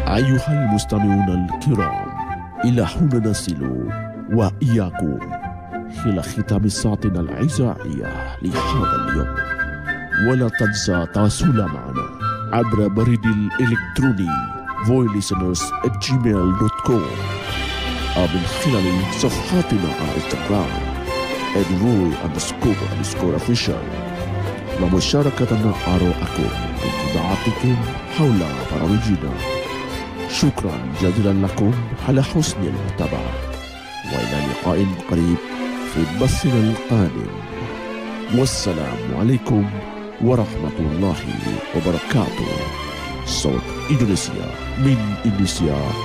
أيها المستمعون الكرام، إلى هنا نصل وإياكم إلى ختام ساعتنا الإذاعية لهذا اليوم. ولا تنسى التواصل معنا عبر بريد الإلكتروني voilisteners@gmail.com أو من خلال صفحاتنا على انستغرام @roy_official ومشاركتنا آراءكم وانطباعاتكم حول برامجنا. شكرا جزيلا لكم على حسن المتابعة، وإلى لقاء قريب في بثنا القادم، والسلام عليكم ورحمة الله وبركاته. صوت إندونيسيا من إندونيسيا